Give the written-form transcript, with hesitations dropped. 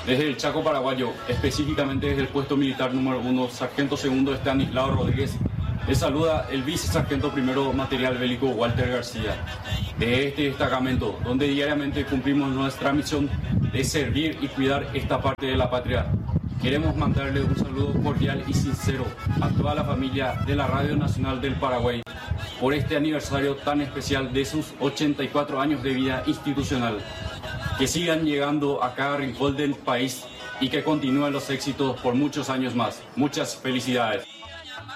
Desde el Chaco paraguayo, específicamente desde el puesto militar número 1, sargento segundo Estanislao Rodríguez, le saluda el vicesargento primero material bélico Walter García. De este destacamento, donde diariamente cumplimos nuestra misión de servir y cuidar esta parte de la patria, queremos mandarle un saludo cordial y sincero a toda la familia de la Radio Nacional del Paraguay por este aniversario tan especial de sus 84 años de vida institucional. Que sigan llegando a cada rincón del país y que continúen los éxitos por muchos años más. Muchas felicidades.